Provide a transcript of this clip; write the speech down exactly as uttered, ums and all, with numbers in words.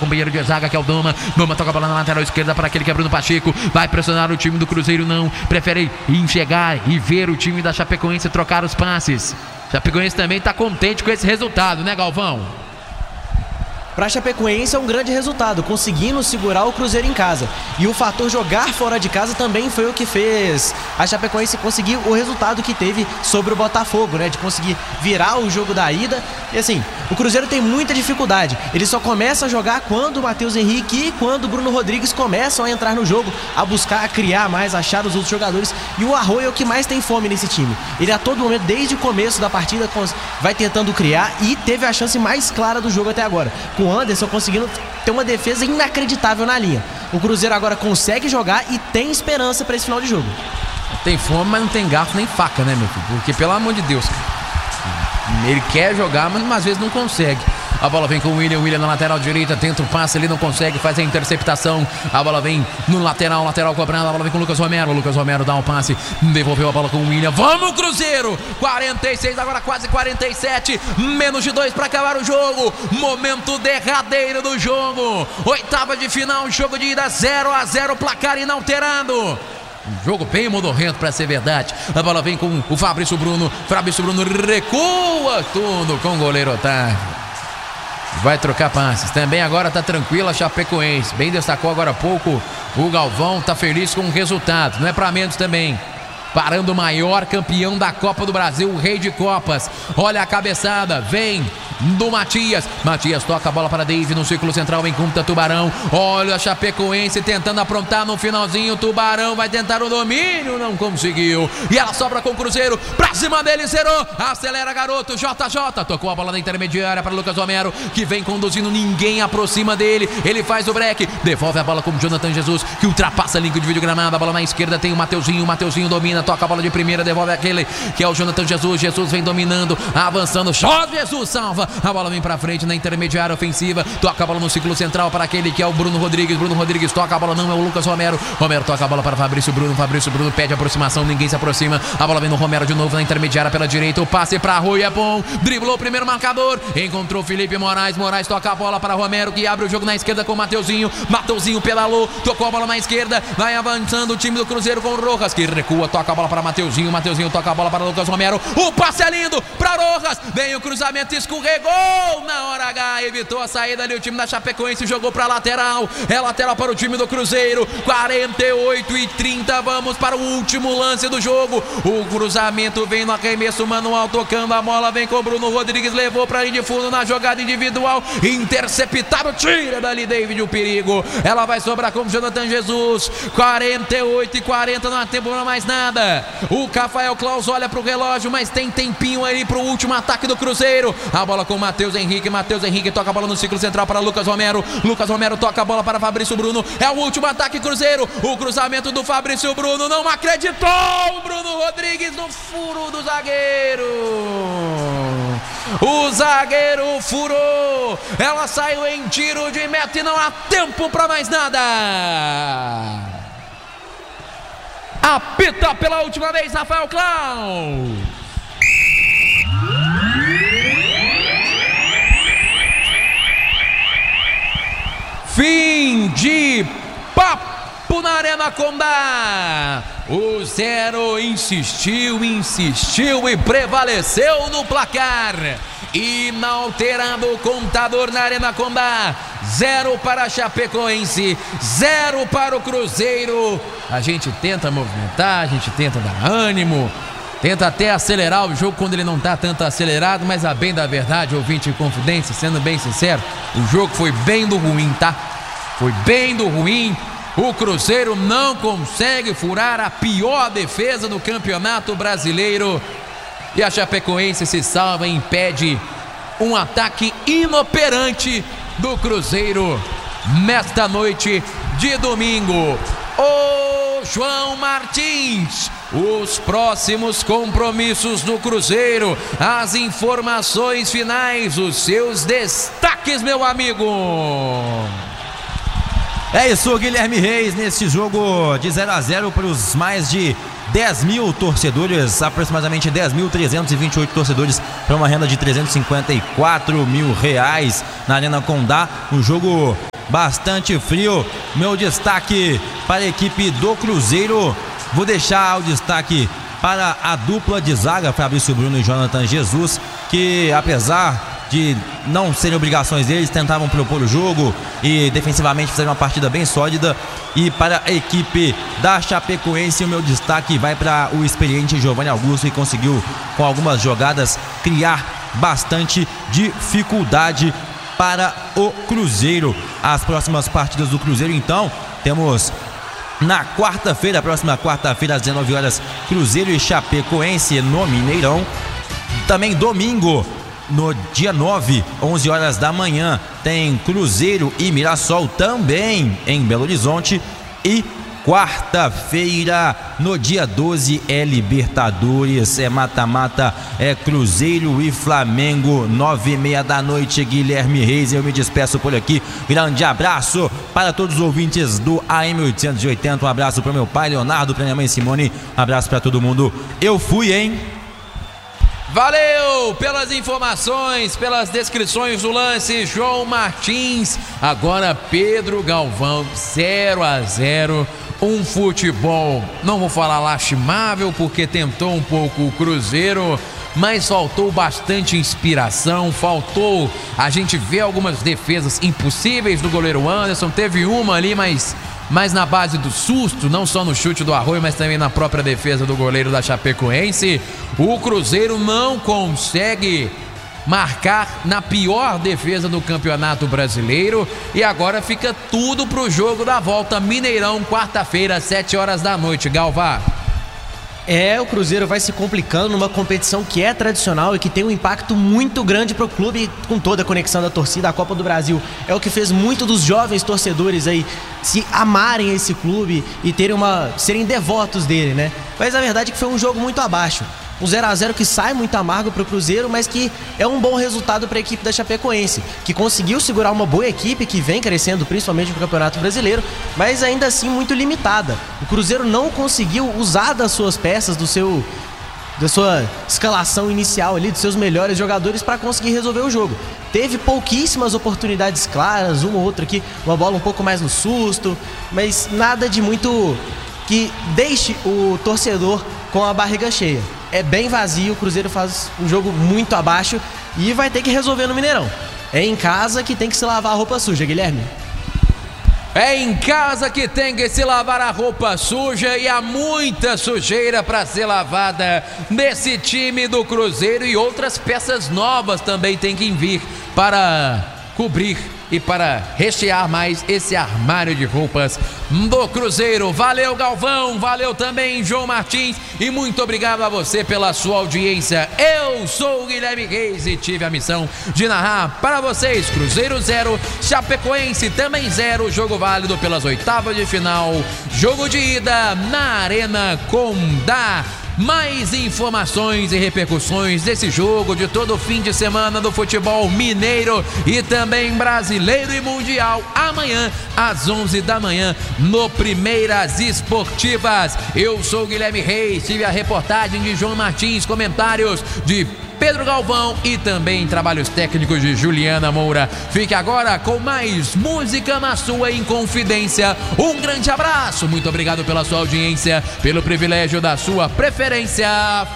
companheiro de zaga que é o Doma. Doma toca a bola na lateral esquerda para aquele que é Bruno Pacheco. Vai pressionar o time do Cruzeiro, não. Prefere enxergar e ver o time da Chapecoense trocar os passes. Chapecoense também está contente com esse resultado, né, Galvão? Para a Chapecoense é um grande resultado, conseguindo segurar o Cruzeiro em casa. E o fator jogar fora de casa também foi o que fez a Chapecoense conseguir o resultado que teve sobre o Botafogo, né? De conseguir virar o jogo da ida. E assim, o Cruzeiro tem muita dificuldade. Ele só começa a jogar quando o Matheus Henrique e quando o Bruno Rodrigues começam a entrar no jogo, a buscar, a criar mais, a achar os outros jogadores. E o Arroio é o que mais tem fome nesse time. Ele a todo momento, desde o começo da partida, vai tentando criar e teve a chance mais clara do jogo até agora. Com o Anderson conseguindo ter uma defesa inacreditável na linha. O Cruzeiro agora consegue jogar e tem esperança para esse final de jogo. Tem fome, mas não tem garfo nem faca, né, meu filho? Porque, pelo amor de Deus, ele quer jogar, mas às vezes não consegue. A bola vem com o William, William na lateral direita, tenta o passe, ele não consegue, faz a interceptação. A bola vem no lateral, lateral cobrando, a bola vem com o Lucas Romero. O Lucas Romero dá um passe, devolveu a bola com o William. Vamos, Cruzeiro! quarenta e seis, agora quase quarenta e sete, menos de dois para acabar o jogo. Momento derradeiro do jogo. Oitava de final, jogo de ida zero a zero, placar inalterado. Um jogo bem modorrento para ser verdade. A bola vem com o Fabrício Bruno. Fabrício Bruno recua tudo com o goleiro Otávio. Vai trocar passes. Também agora tá tranquila a Chapecoense. Bem destacou agora há pouco o Galvão. Tá feliz com o resultado. Não é para menos também. Parando o maior campeão da Copa do Brasil, o rei de copas. Olha a cabeçada. Vem do Matias. Matias toca a bola para Dave no círculo central, encontra Tubarão. Olha a Chapecoense tentando aprontar no finalzinho. Tubarão vai tentar o domínio, não conseguiu. E ela sobra com o Cruzeiro. Pra cima dele, zerou. Acelera, garoto. J J tocou a bola na intermediária para Lucas Romero, que vem conduzindo. Ninguém aproxima dele. Ele faz o break. Devolve a bola com o Jonathan Jesus, que ultrapassa a linha de vídeo gramado. A bola na esquerda tem o Mateuzinho. O Mateuzinho domina. Toca a bola de primeira. Devolve aquele que é o Jonathan Jesus. Jesus vem dominando, avançando. Chove, Jesus salva. A bola vem pra frente na intermediária ofensiva. Toca a bola no círculo central para aquele que é o Bruno Rodrigues. Bruno Rodrigues toca a bola, não é o Lucas Romero. Romero toca a bola para Fabrício Bruno. Fabrício Bruno pede aproximação, ninguém se aproxima. A bola vem no Romero de novo na intermediária pela direita. O passe para Arroio é bom. Driblou o primeiro marcador. Encontrou Felipe Moraes. Moraes toca a bola para Romero, que abre o jogo na esquerda com o Mateuzinho. Mateuzinho pedalou, tocou a bola na esquerda. Vai avançando o time do Cruzeiro com o Rojas, que recua, toca a bola para Mateuzinho. Mateuzinho toca a bola para Lucas Romero. O passe é lindo para Rojas. Vem o cruzamento, escorregou na hora H, evitou a saída ali. O time da Chapecoense jogou para lateral. É lateral para o time do Cruzeiro. quarenta e oito e trinta. Vamos para o último lance do jogo. O cruzamento vem no arremesso manual, tocando a bola. Vem com o Bruno Rodrigues, levou para a linha de fundo na jogada individual. Interceptado, tira dali David o perigo. Ela vai sobrar com o Jonathan Jesus. quarenta e oito e quarenta, não há tempo para mais nada. O Rafael Claus olha para o relógio, mas tem tempinho aí para o último ataque do Cruzeiro. A bola com o Matheus Henrique. Matheus Henrique toca a bola no ciclo central para Lucas Romero. Lucas Romero toca a bola para Fabrício Bruno. É o último ataque Cruzeiro. O cruzamento do Fabrício Bruno. Não acreditou o Bruno Rodrigues no furo do zagueiro. O zagueiro furou. Ela saiu em tiro de meta e não há tempo para mais nada. Apita pela última vez Rafael Claus. Fim de papo na Arena Condá. O zero insistiu, insistiu e prevaleceu no placar. Inalterado o contador na Arena Condá. Zero para a Chapecoense, zero para o Cruzeiro. A gente tenta movimentar, a gente tenta dar ânimo, tenta até acelerar o jogo quando ele não está tanto acelerado, mas a bem da verdade, ouvinte e confidência, sendo bem sincero, o jogo foi bem do ruim, tá? Foi bem do ruim. O Cruzeiro não consegue furar a pior defesa do Campeonato Brasileiro. E a Chapecoense se salva e impede um ataque inoperante do Cruzeiro nesta noite de domingo. Ô João Martins, os próximos compromissos do Cruzeiro, as informações finais, os seus destaques, meu amigo. É isso, Guilherme Reis, nesse jogo de zero a zero para os mais de dez mil torcedores, aproximadamente dez mil trezentos e vinte e oito torcedores, para uma renda de trezentos e cinquenta e quatro mil reais na Arena Condá. Um jogo bastante frio. Meu destaque para a equipe do Cruzeiro, vou deixar o destaque para a dupla de zaga, Fabrício Bruno e Jonathan Jesus, que apesar de não serem obrigações deles, tentavam propor o jogo e defensivamente fizeram uma partida bem sólida. E para a equipe da Chapecoense, o meu destaque vai para o experiente Giovanni Augusto, que conseguiu com algumas jogadas criar bastante dificuldade para o Cruzeiro. As próximas partidas do Cruzeiro, então, temos na quarta-feira, próxima quarta-feira às dezenove horas, Cruzeiro e Chapecoense no Mineirão. Também domingo, no dia nove, onze horas da manhã, tem Cruzeiro e Mirassol também em Belo Horizonte. E quarta-feira, no dia doze, é Libertadores, é mata-mata, é Cruzeiro e Flamengo, nove e meia da noite. Guilherme Reis, eu me despeço por aqui. Grande abraço para todos os ouvintes do A M oitocentos e oitenta. Um abraço para meu pai Leonardo, para minha mãe Simone. Um abraço para todo mundo. Eu fui, hein? Valeu pelas informações, pelas descrições do lance, João Martins. Agora Pedro Galvão, zero a zero. Um futebol, não vou falar lastimável, porque tentou um pouco o Cruzeiro, mas faltou bastante inspiração, faltou a gente ver algumas defesas impossíveis do goleiro Anderson. Teve uma ali, mas, mas na base do susto, não só no chute do Arroio, mas também na própria defesa do goleiro da Chapecoense. O Cruzeiro não consegue marcar na pior defesa do Campeonato Brasileiro e agora fica tudo pro jogo da volta. Mineirão, quarta-feira, sete horas da noite. Galvá. É, o Cruzeiro vai se complicando numa competição que é tradicional e que tem um impacto muito grande pro clube, com toda a conexão da torcida. A Copa do Brasil é o que fez muito dos jovens torcedores aí se amarem esse clube e terem uma, serem devotos dele, né? Mas a verdade é que foi um jogo muito abaixo. Um zero a zero que sai muito amargo para o Cruzeiro, mas que é um bom resultado para a equipe da Chapecoense, que conseguiu segurar uma boa equipe que vem crescendo principalmente no Campeonato Brasileiro, mas ainda assim muito limitada. O Cruzeiro não conseguiu usar das suas peças, do seu, da sua escalação inicial ali, dos seus melhores jogadores para conseguir resolver o jogo. Teve pouquíssimas oportunidades claras, uma ou outra aqui, uma bola um pouco mais no susto, mas nada de muito que deixe o torcedor com a barriga cheia. É bem vazio, o Cruzeiro faz um jogo muito abaixo e vai ter que resolver no Mineirão. É em casa que tem que se lavar a roupa suja, Guilherme. É em casa que tem que se lavar a roupa suja e há muita sujeira para ser lavada nesse time do Cruzeiro, e outras peças novas também tem que vir para cobrir e para rechear mais esse armário de roupas do Cruzeiro. Valeu, Galvão, valeu também, João Martins, e muito obrigado a você pela sua audiência. Eu sou o Guilherme Reis e tive a missão de narrar para vocês Cruzeiro zero, Chapecoense também zero, jogo válido pelas oitavas de final, jogo de ida na Arena Condá. Mais informações e repercussões desse jogo, de todo o fim de semana do futebol mineiro e também brasileiro e mundial, amanhã às onze da manhã no Primeiras Esportivas. Eu sou o Guilherme Reis, tive a reportagem de João Martins, comentários de Pedro Galvão e também trabalhos técnicos de Juliana Moura. Fique agora com mais música na sua Inconfidência. Um grande abraço, muito obrigado pela sua audiência, pelo privilégio da sua preferência.